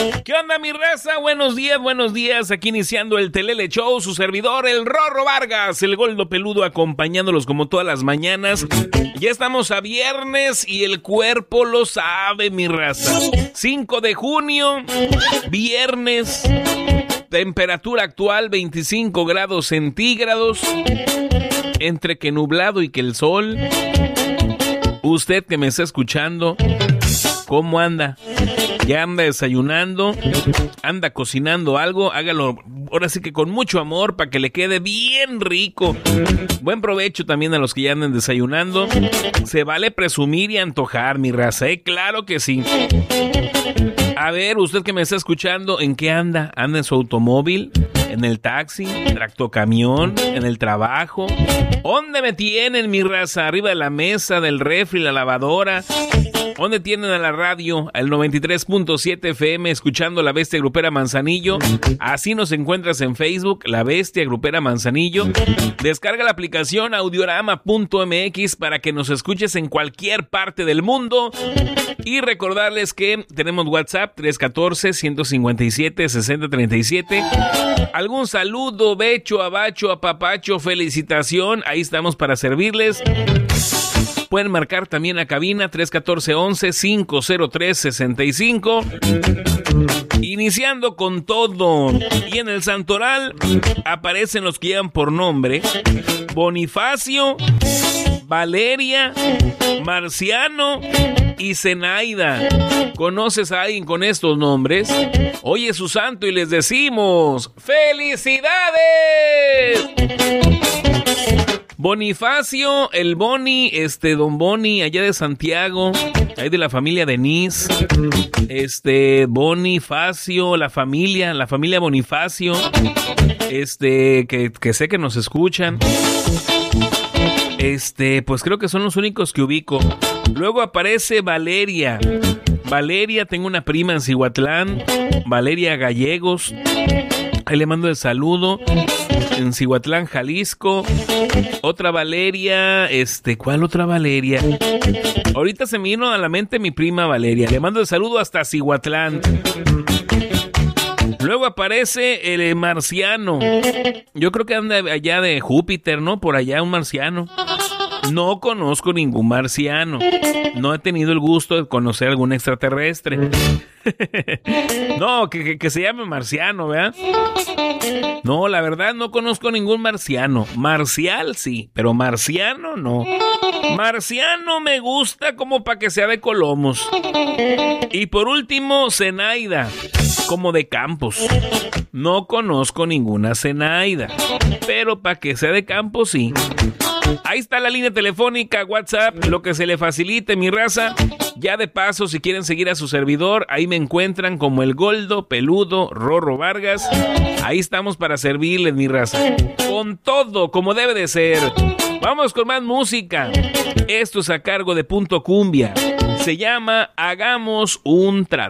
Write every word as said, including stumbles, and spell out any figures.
¿Qué onda, mi raza? Buenos días, buenos días. Aquí iniciando el Telele Show, su servidor, el Rorro Vargas, el Goldo Peludo, acompañándolos como todas las mañanas. Ya estamos a viernes y el cuerpo lo sabe, mi raza. cinco de junio, viernes, temperatura actual veinticinco grados centígrados, entre que nublado y que el sol. Usted que me está escuchando, ¿cómo anda? ¿Ya anda desayunando? ¿Anda cocinando algo? Hágalo ahora sí que con mucho amor para que le quede bien rico. Buen provecho también a los que ya anden desayunando. Se vale presumir y antojar, mi raza, ¿eh? Claro que sí. A ver, usted que me está escuchando, ¿en qué anda? ¿Anda en su automóvil? ¿En el taxi? ¿Tractocamión? ¿En el trabajo? ¿Dónde me tienen, mi raza? ¿Arriba de la mesa, del refri, la lavadora? ¿Dónde tienen a la radio? Al noventa y tres punto siete F M, escuchando La Bestia Grupera Manzanillo. Así nos encuentras en Facebook, La Bestia Grupera Manzanillo. Descarga la aplicación audiorama punto m x para que nos escuches en cualquier parte del mundo. Y recordarles que tenemos WhatsApp tres uno cuatro, uno cinco siete, seis cero tres siete. Algún saludo, becho, abacho, apapacho, felicitación. Ahí estamos para servirles. Pueden marcar también a cabina tres uno cuatro, once, cinco cero tres, sesenta y cinco. Iniciando con todo. Y en el santoral aparecen los que llevan por nombre: Bonifacio, Valeria, Marciano y Zenaida. ¿Conoces a alguien con estos nombres? Hoy es su santo y les decimos ¡felicidades! Bonifacio, el Boni, este, don Boni, allá de Santiago, ahí de la familia Denis, este, Bonifacio, la familia, la familia Bonifacio, este, que, que sé que nos escuchan, este, pues creo que son los únicos que ubico. Luego aparece Valeria, Valeria, tengo una prima en Cihuatlán, Valeria Gallegos, ahí le mando el saludo. En Cihuatlán, Jalisco. Otra Valeria, este, ¿cuál otra Valeria? Ahorita se me vino a la mente mi prima Valeria. Le mando el saludo hasta Cihuatlán. Luego aparece el marciano. Yo creo que anda allá de Júpiter, ¿no? Por allá un marciano. No conozco ningún marciano. No he tenido el gusto de conocer algún extraterrestre. No, que, que, que se llame marciano, ¿verdad? No, la verdad no conozco ningún marciano. Marcial sí, pero marciano no. Marciano me gusta como para que sea de Colomos. Y por último, Zenaida, como de Campos. No conozco ninguna Zenaida, pero para que sea de Campos sí. Ahí está la línea telefónica, WhatsApp, lo que se le facilite, mi raza. Ya de paso, si quieren seguir a su servidor, ahí me encuentran como el Goldo Peludo Rorro Vargas. Ahí estamos para servirles, mi raza. Con todo, como debe de ser. Vamos con más música. Esto es a cargo de Punto Cumbia. Se llama Hagamos un Trato.